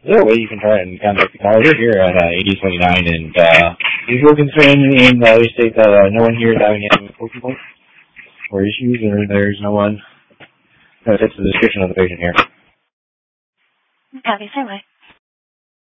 Is there a way you can try and contact the caller? We're here at 8029, and usual concern in we state that no one here is having any complaints or issues, or there's no one that fits the description of the patient here. Have you same way.